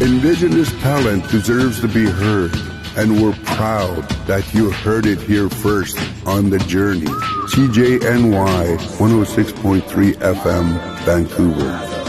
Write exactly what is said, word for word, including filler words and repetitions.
Indigenous talent deserves to be heard, and we're proud that you heard it here first on The Journey. C J N Y one oh six point three F M, Vancouver.